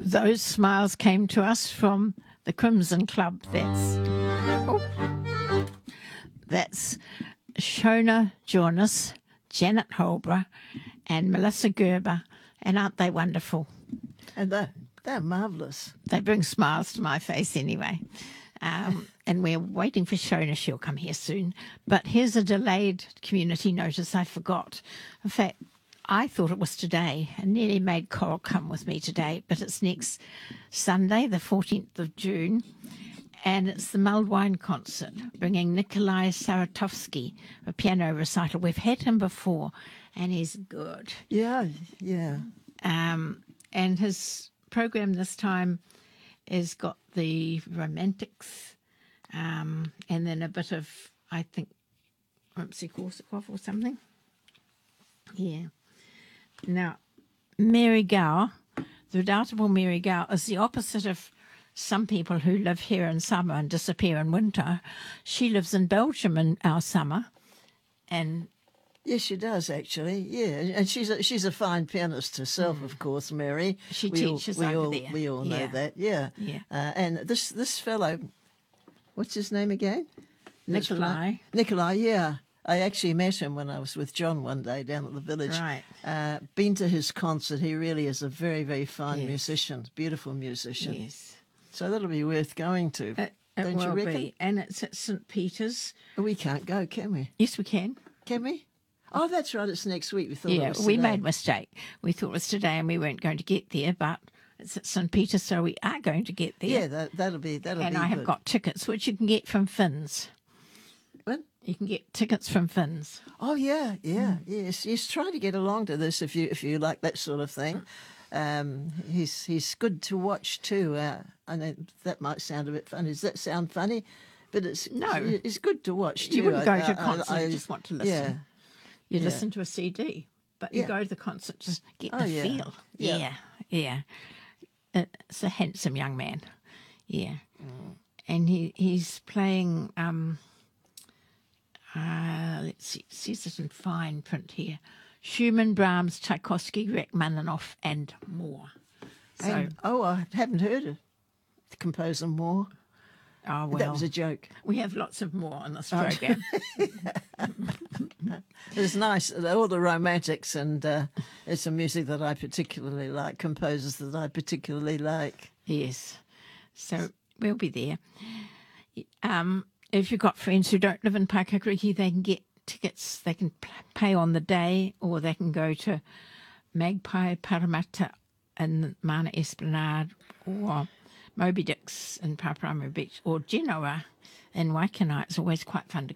those smiles came to us from the Crimson Club. That's Shona Jonas, Janet Holbrook, and Melissa Gerber, and aren't they wonderful? And they're marvellous. They bring smiles to my face anyway. And we're waiting for Shona. She'll come here soon. But here's a delayed community notice I forgot. In fact, I thought it was today and nearly made Coral come with me today, but it's next Sunday, the 14th of June, and it's the Mulled Wine Concert, bringing Nikolai Saratovsky, a piano recital. We've had him before, and he's good. Yeah. And his program this time has got the Romantics, and then a bit of, I think, Rimsky-Korsakov or something. Yeah. Now, Mary Gow, the redoubtable Mary Gow, is the opposite of some people who live here in summer and disappear in winter. She lives in Belgium in our summer, and yes, she does actually. Yeah, and she's a fine pianist herself, of course, Mary. She teaches over there. We all know that. Yeah. And this fellow, what's his name again? Nikolai. Nikolai. Yeah. I actually met him when I was with John one day down at the village. Right. Been to his concert. He really is a very, very fine musician, beautiful musician. Yes. So that'll be worth going to. It don't you will reckon? be. And it's at St. Peter's. We can't go, can we? Yes, we can. Can we? Oh, that's right. It's next week. We thought it was we today. made a mistake. We thought it was today and we weren't going to get there, but it's at St. Peter's, so we are going to get there. Yeah, that'll be And be I have good. got tickets, which you can get from Finn's. What? You can get tickets from Finn's. Oh yeah, yes. Try to get along to this if you like that sort of thing. He's good to watch too. I know that might sound a bit funny. Does that sound funny? But it's good to watch too. You wouldn't go to a concert, you just want to listen. Yeah. You listen to a CD, but you go to the concert to get the feel. Yeah. Yeah. It's a handsome young man. Yeah. And he's playing, let's see, it says it in fine print here, Schumann, Brahms, Tchaikovsky, Rachmaninoff, and more. So, I haven't heard of the composer more. oh well, That was a joke. we have lots of more on this program. It's nice, all the romantics, and it's some music that I particularly like, composers that I particularly like. Yes. So we'll be there. If you've got friends who don't live in Paikakariki, they can get tickets. They can pay on the day, or they can go to Magpie Parramatta in Mana Esplanade, or Moby Dick's in Paparamau Beach, or Genoa in Waikanae. It's always quite fun to